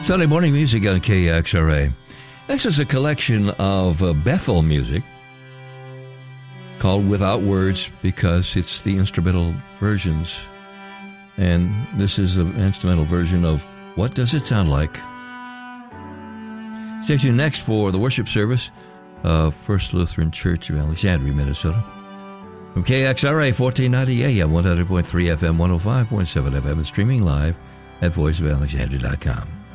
Sunday morning music on KXRA. This is a collection of Bethel music called Without Words because it's the instrumental versions. And this is an instrumental version of What Does It Sound Like? Stay tuned next for the worship service of First Lutheran Church of Alexandria, Minnesota. From KXRA 1490 AM, 100.3 FM, 105.7 FM, and streaming live at voiceofalexandria.com.